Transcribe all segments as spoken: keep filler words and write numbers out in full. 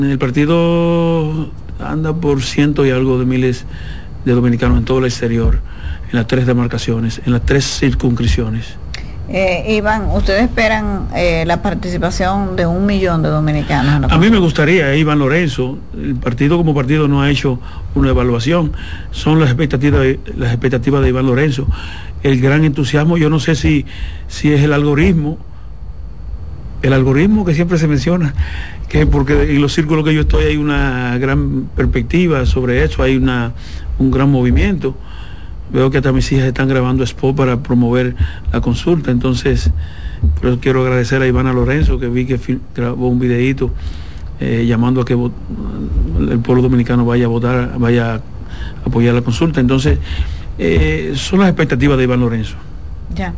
El partido anda por ciento y algo de miles de dominicanos en todo el exterior, en las tres demarcaciones, en las tres circunscripciones. Eh, Iván, ¿ustedes esperan eh, la participación de un millón de dominicanos? A mí me gustaría, Iván Lorenzo, el partido como partido no ha hecho una evaluación, son las expectativas de, las expectativas de Iván Lorenzo. El gran entusiasmo, yo no sé si, si es el algoritmo, el algoritmo que siempre se menciona, que porque en los círculos que yo estoy hay una gran perspectiva sobre eso, hay una un gran movimiento. Veo que hasta mis hijas están grabando spot para promover la consulta, entonces por eso quiero agradecer a Ivana Lorenzo, que vi que grabó un videíto eh, llamando a que el pueblo dominicano vaya a votar, vaya a apoyar la consulta. Entonces eh, son las expectativas de Iván Lorenzo. Ya.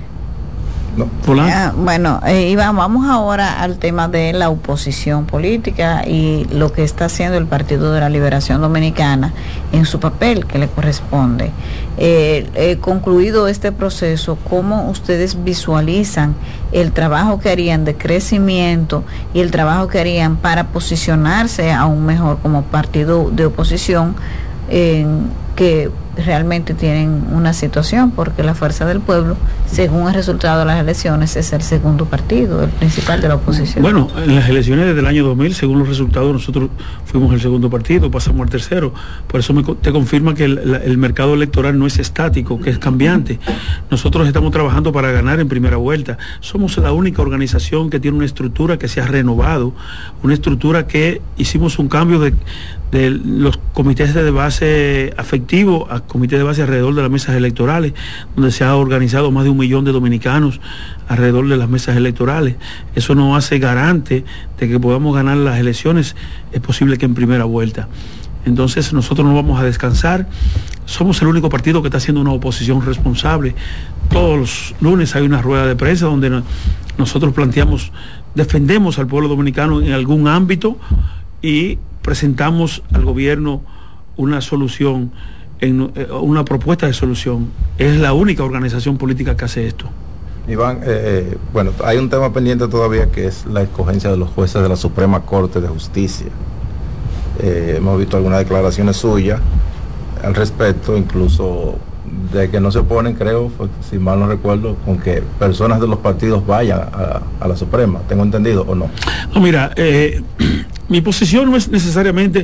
No. Ah, bueno, eh, Iván, vamos ahora al tema de la oposición política y lo que está haciendo el Partido de la Liberación Dominicana en su papel que le corresponde. Eh, eh, concluido este proceso, ¿cómo ustedes visualizan el trabajo que harían de crecimiento y el trabajo que harían para posicionarse aún mejor como partido de oposición eh, que realmente tienen una situación, porque la Fuerza del Pueblo, según el resultado de las elecciones, es el segundo partido, el principal de la oposición? Bueno, en las elecciones desde el año dos mil, según los resultados, nosotros fuimos el segundo partido, pasamos al tercero. Por eso me, te confirma que el, el mercado electoral no es estático, que es cambiante. Nosotros estamos trabajando para ganar en primera vuelta. Somos la única organización que tiene una estructura que se ha renovado, una estructura que hicimos un cambio de, de los comités de base afectivo a comités de base alrededor de las mesas electorales, donde se ha organizado más de un millón de dominicanos alrededor de las mesas electorales. Eso nos hace garante de que podamos ganar las elecciones, es posible que en primera vuelta. Entonces nosotros no vamos a descansar, somos el único partido que está haciendo una oposición responsable. Todos los lunes hay una rueda de prensa donde no, nosotros planteamos, defendemos al pueblo dominicano en algún ámbito y presentamos al gobierno una solución, en una propuesta de solución. Es la única organización política que hace esto. Iván, eh, bueno, hay un tema pendiente todavía, que es la escogencia de los jueces de la Suprema Corte de Justicia. Eh, hemos visto algunas declaraciones suyas al respecto, incluso de que no se oponen, creo, si mal no recuerdo, con que personas de los partidos vayan a, a la Suprema. ¿Tengo entendido o no? No, mira, eh, mi posición no es necesariamente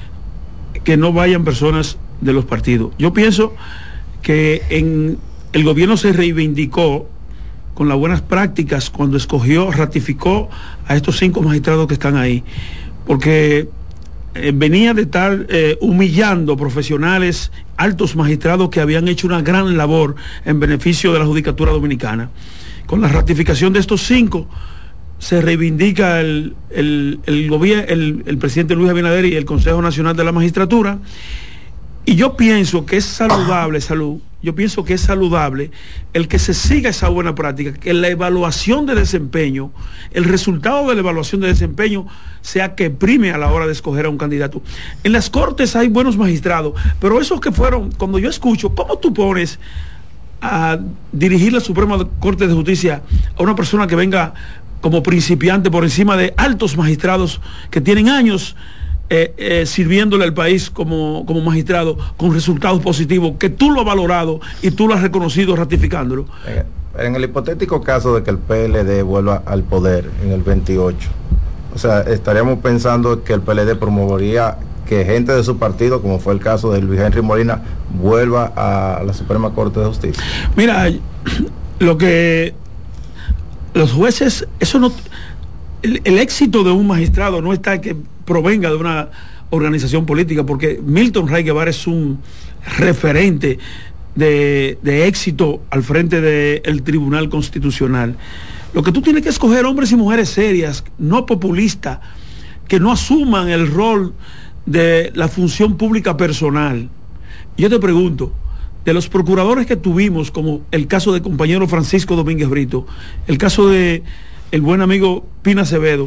que no vayan personas de los partidos. Yo pienso que en el gobierno se reivindicó con las buenas prácticas cuando escogió, ratificó a estos cinco magistrados que están ahí, porque eh, venía de estar eh, humillando profesionales, altos magistrados que habían hecho una gran labor en beneficio de la judicatura dominicana. Con la ratificación de estos cinco se reivindica el, el, el gobierno, el, el presidente Luis Abinader y el Consejo Nacional de la Magistratura. Y yo pienso que es saludable, salud, yo pienso que es saludable el que se siga esa buena práctica, que la evaluación de desempeño, el resultado de la evaluación de desempeño sea que prime a la hora de escoger a un candidato. En las cortes hay buenos magistrados, pero esos que fueron, cuando yo escucho, ¿cómo tú pones a dirigir la Suprema Corte de Justicia a una persona que venga como principiante por encima de altos magistrados que tienen años Eh, eh, sirviéndole al país como, como magistrado con resultados positivos, que tú lo has valorado y tú lo has reconocido ratificándolo? En, en el hipotético caso de que el P L D vuelva al poder en el veintiocho, o sea, estaríamos pensando que el P L D promovería que gente de su partido, como fue el caso de Luis Henry Molina, vuelva a la Suprema Corte de Justicia. Mira, lo que los jueces, eso no, el, el éxito de un magistrado no está en que provenga de una organización política, porque Milton Ray Guevara es un referente de, de éxito al frente del Tribunal Constitucional. Lo que tú tienes que escoger hombres y mujeres serias, no populistas, que no asuman el rol de la función pública personal. Yo te pregunto, de los procuradores que tuvimos, como el caso del compañero Francisco Domínguez Brito, el caso de el buen amigo Pina Acevedo,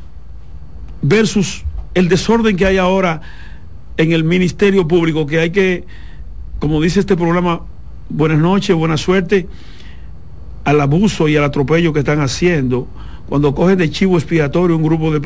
versus el desorden que hay ahora en el Ministerio Público, que hay que, como dice este programa, buenas noches, buena suerte, al abuso y al atropello que están haciendo, cuando cogen de chivo expiatorio un grupo de